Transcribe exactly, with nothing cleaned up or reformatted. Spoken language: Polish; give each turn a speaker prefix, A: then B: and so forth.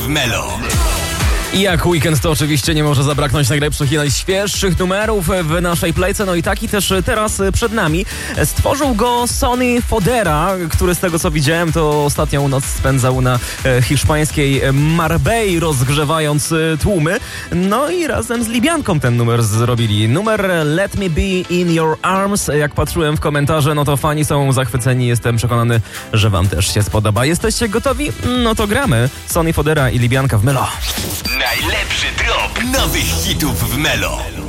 A: w Melo.
B: I jak weekend, to oczywiście nie może zabraknąć najlepszych i najświeższych numerów w naszej playce. No i taki też teraz przed nami. Stworzył go Sonny Fodera, który z tego co widziałem, to ostatnią noc spędzał na hiszpańskiej Marbei, rozgrzewając tłumy. No i razem z Libianką ten numer zrobili. Numer Let Me Be In Your Arms. Jak patrzyłem w komentarze, no to fani są zachwyceni. Jestem przekonany, że wam też się spodoba. Jesteście gotowi? No to gramy. Sonny Fodera i Libianka w Melo.
A: Najlepszy drop nowych hitów w Melo.